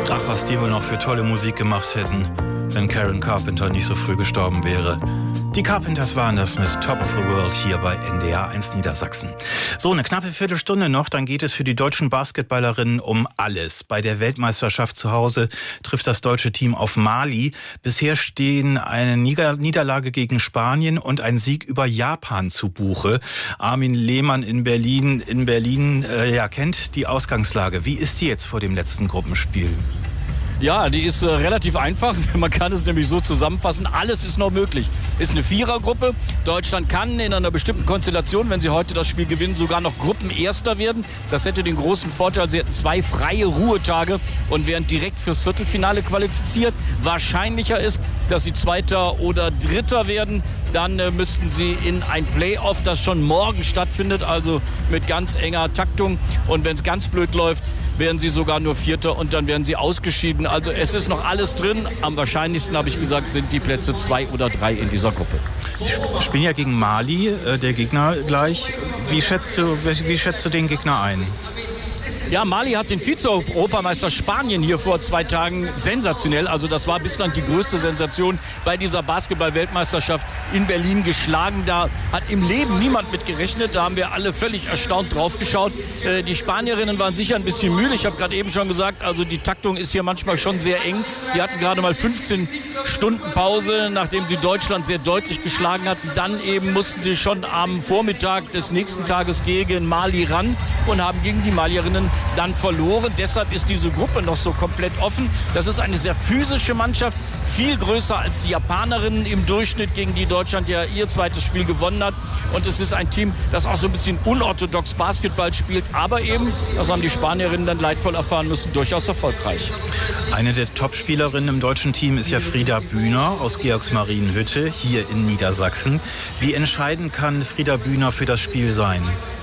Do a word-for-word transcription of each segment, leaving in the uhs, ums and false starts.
Ach, was die wohl noch für tolle Musik gemacht hätten, wenn Karen Carpenter nicht so früh gestorben wäre. Die Carpenters waren das mit Top of the World hier bei N D R eins Niedersachsen. So, eine knappe Viertelstunde noch, dann geht es für die deutschen Basketballerinnen um alles. Bei der Weltmeisterschaft zu Hause trifft das deutsche Team auf Mali. Bisher stehen eine Niederlage gegen Spanien und ein Sieg über Japan zu Buche. Armin Lehmann in Berlin, in Berlin äh, ja, kennt die Ausgangslage. Wie ist die jetzt vor dem letzten Gruppenspiel? Ja, die ist äh, relativ einfach. Man kann es nämlich so zusammenfassen. Alles ist noch möglich. Ist eine Vierergruppe. Deutschland kann in einer bestimmten Konstellation, wenn sie heute das Spiel gewinnen, sogar noch Gruppenerster werden. Das hätte den großen Vorteil, sie hätten zwei freie Ruhetage und wären direkt fürs Viertelfinale qualifiziert. Wahrscheinlicher ist, dass sie Zweiter oder Dritter werden. Dann äh, müssten sie in ein Playoff, das schon morgen stattfindet, also mit ganz enger Taktung. Und wenn es ganz blöd läuft, wären sie sogar nur Vierter und dann werden sie ausgeschieden. Also es ist noch alles drin. Am wahrscheinlichsten, habe ich gesagt, sind die Plätze zwei oder drei in dieser Gruppe. Sie spielen ja gegen Mali, äh, der Gegner gleich. Wie schätzt du, wie schätzt du den Gegner ein? Ja, Mali hat den Vize-Europameister Spanien hier vor zwei Tagen sensationell, also das war bislang die größte Sensation bei dieser Basketball-Weltmeisterschaft in Berlin geschlagen. Da hat im Leben niemand mit gerechnet, da haben wir alle völlig erstaunt drauf geschaut. Äh, die Spanierinnen waren sicher ein bisschen müde, ich habe gerade eben schon gesagt, also die Taktung ist hier manchmal schon sehr eng. Die hatten gerade mal fünfzehn Stunden Pause, nachdem sie Deutschland sehr deutlich geschlagen hatten. Dann eben mussten sie schon am Vormittag des nächsten Tages gegen Mali ran und haben gegen die Malierinnen dann verloren. Deshalb ist diese Gruppe noch so komplett offen. Das ist eine sehr physische Mannschaft, viel größer als die Japanerinnen im Durchschnitt, gegen die Deutschland ja ihr zweites Spiel gewonnen hat. Und es ist ein Team, das auch so ein bisschen unorthodox Basketball spielt, aber eben, das haben die Spanierinnen dann leidvoll erfahren müssen, durchaus erfolgreich. Eine der Topspielerinnen im deutschen Team ist ja Frida Bühner aus Georgsmarienhütte hier in Niedersachsen. Wie entscheidend kann Frida Bühner für das Spiel sein?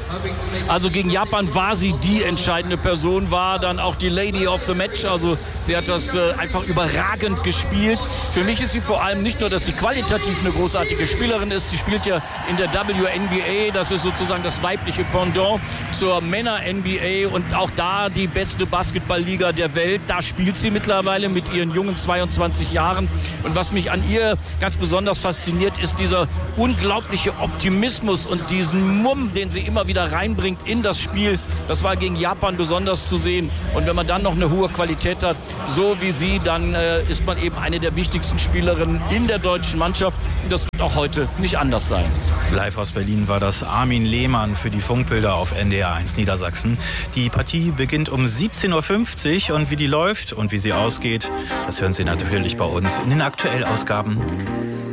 Also gegen Japan war sie die entscheidende Person, war dann auch die Lady of the Match. Also sie hat das äh, einfach überragend gespielt. Für mich ist sie vor allem nicht nur, dass sie qualitativ eine großartige Spielerin ist. Sie spielt ja in der W N B A. Das ist sozusagen das weibliche Pendant zur Männer-N B A. Und auch da die beste Basketballliga der Welt. Da spielt sie mittlerweile mit ihren jungen zweiundzwanzig Jahren. Und was mich an ihr ganz besonders fasziniert, ist dieser unglaubliche Optimismus und diesen Mumm, den sie immer wieder reinbringt in das Spiel. Das war gegen Japan besonders zu sehen. Und wenn man dann noch eine hohe Qualität hat, so wie sie, dann äh, ist man eben eine der wichtigsten Spielerinnen in der deutschen Mannschaft. Und das wird auch heute nicht anders sein. Live aus Berlin war das Armin Lehmann für die Funkbilder auf N D R eins Niedersachsen. Die Partie beginnt um siebzehn Uhr fünfzig und wie die läuft und wie sie ausgeht, das hören Sie natürlich bei uns in den Aktuellausgaben.